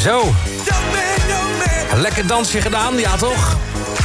Zo. Lekker dansje gedaan, ja toch?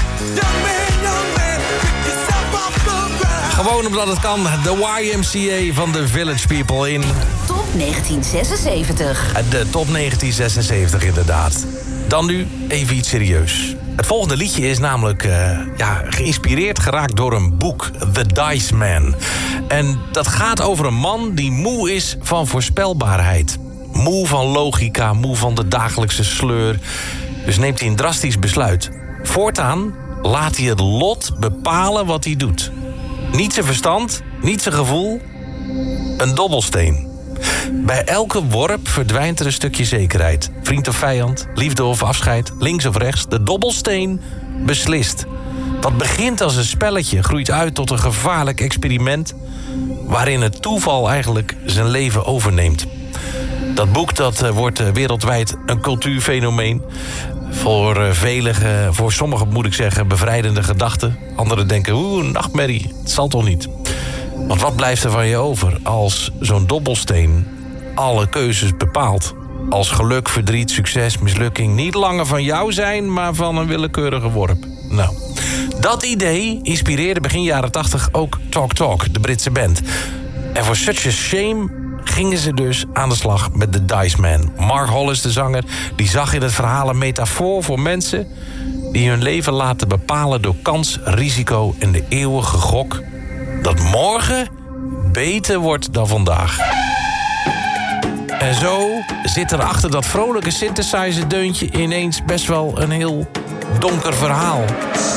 Gewoon omdat het kan. De YMCA van de Village People in... Top 1976. De top 1976, inderdaad. Dan nu even iets serieus. Het volgende liedje is namelijk geïnspireerd geraakt door een boek, The Dice Man. En dat gaat over een man die moe is van voorspelbaarheid. Moe van logica, moe van de dagelijkse sleur. Dus neemt hij een drastisch besluit. Voortaan laat hij het lot bepalen wat hij doet. Niet zijn verstand, niet zijn gevoel. Een dobbelsteen. Bij elke worp verdwijnt er een stukje zekerheid. Vriend of vijand, liefde of afscheid, links of rechts. De dobbelsteen beslist. Wat begint als een spelletje groeit uit tot een gevaarlijk experiment... waarin het toeval eigenlijk zijn leven overneemt. Dat boek wordt wereldwijd een cultuurfenomeen. Voor sommigen moet ik zeggen bevrijdende gedachten. Anderen denken, een nachtmerrie, het zal toch niet. Want wat blijft er van je over als zo'n dobbelsteen alle keuzes bepaalt? Als geluk, verdriet, succes, mislukking niet langer van jou zijn... maar van een willekeurige worp. Nou, dat idee inspireerde begin jaren 80 ook Talk Talk, de Britse band. En voor Such a Shame gingen ze dus aan de slag met The Dice Man. Mark Hollis, de zanger, die zag in het verhaal een metafoor voor mensen... die hun leven laten bepalen door kans, risico en de eeuwige gok... dat morgen beter wordt dan vandaag. En zo zit er achter dat vrolijke synthesizer-deuntje... ineens best wel een heel donker verhaal.